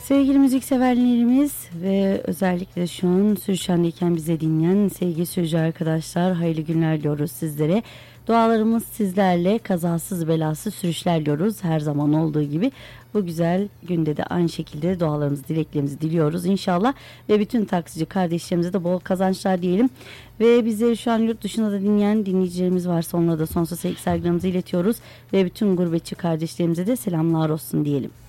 Sevgili müzikseverlerimiz ve özellikle şu an sürüşendeyken bize dinleyen sevgili sürücü arkadaşlar, hayırlı günler diyoruz sizlere. Dualarımız sizlerle, kazasız belasız sürüşler diliyoruz her zaman olduğu gibi. Bu güzel günde de aynı şekilde dualarımızı, dileklerimizi diliyoruz inşallah. Ve bütün taksici kardeşlerimize de bol kazançlar diyelim. Ve bizleri şu an yurt dışında da dinleyen dinleyicilerimiz varsa onlara da sonsuz sevgi saygılarımızı iletiyoruz. Ve bütün gurbetçi kardeşlerimize de selamlar olsun diyelim.